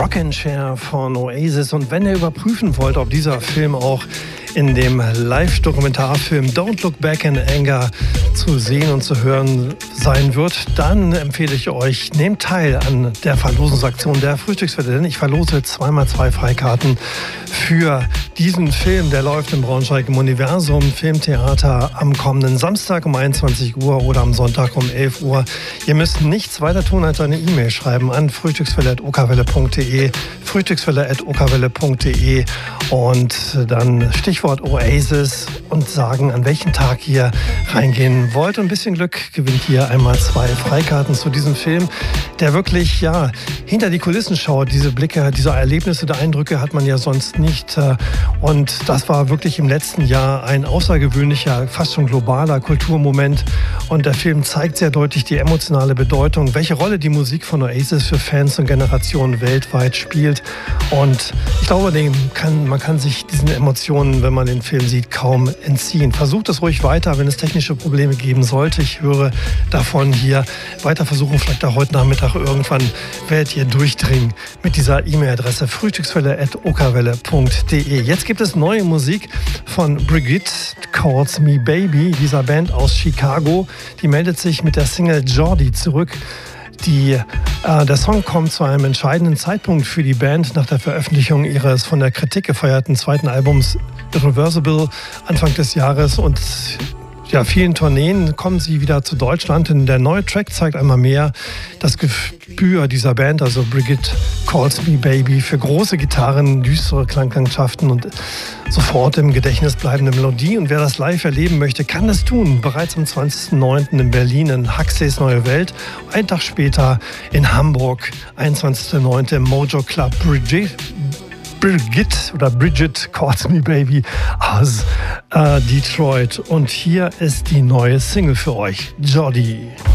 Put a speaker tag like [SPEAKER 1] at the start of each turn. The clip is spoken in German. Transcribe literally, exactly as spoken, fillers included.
[SPEAKER 1] Rockin' Chair von Oasis. Und wenn ihr überprüfen wollt, ob dieser Film auch in dem Live-Dokumentarfilm Don't Look Back in Anger zu sehen und zu hören sein wird, dann empfehle ich euch, nehmt teil an der Verlosungsaktion der Frühstückswelle, denn ich verlose zweimal zwei Freikarten für diesen Film, der läuft im Braunschweig im Universum Filmtheater am kommenden Samstag um einundzwanzig Uhr oder am Sonntag um elf Uhr. Ihr müsst nichts weiter tun, als eine E-Mail schreiben an frühstückswelle at okerwelle punkt de, frühstückswelle at okerwelle punkt de und dann Stichwort Oasis und sagen, an welchen Tag ihr reingehen wollt. Und ein bisschen Glück gewinnt ihr einmal zwei Freikarten zu diesem Film, der wirklich ja hinter die Kulissen schaut. Diese Blicke, diese Erlebnisse, die Eindrücke hat man ja sonst nicht. Und das war wirklich im letzten Jahr ein außergewöhnlicher, fast schon globaler Kulturmoment. Und der Film zeigt sehr deutlich die emotionale Bedeutung, welche Rolle die Musik von Oasis für Fans und Generationen weltweit spielt. Und ich glaube, kann, man kann sich diesen Emotionen, wenn man den Film sieht, kaum entziehen. Versucht es ruhig weiter, wenn es technische Probleme geben sollte. Ich höre davon hier. Weiter versuchen, vielleicht auch heute Nachmittag irgendwann werdet ihr durchdringen mit dieser E-Mail-Adresse frühstückswelle at okerwelle punkt de. Jetzt gibt es neue Musik von Brigitte Calls Me Baby, dieser Band aus Chicago. Die meldet sich mit der Single Jordi zurück. Die, äh, der Song kommt zu einem entscheidenden Zeitpunkt für die Band nach der Veröffentlichung ihres von der Kritik gefeierten zweiten Albums Irreversible Anfang des Jahres und ja, vielen Tourneen kommen sie wieder zu Deutschland. Denn der neue Track zeigt einmal mehr das Gespür dieser Band, also Brigitte Calls Me Baby, für große Gitarren, düstere Klanglandschaften und sofort im Gedächtnis bleibende Melodie. Und wer das live erleben möchte, kann das tun. Bereits am zwanzigsten neunten in Berlin in Huxleys Neue Welt. Einen Tag später in Hamburg, einundzwanzigsten neunten im Mojo Club. Brigitte Brigitte oder Bridget Calls Me Baby aus äh, Detroit. Und hier ist die neue Single für euch, Jordi.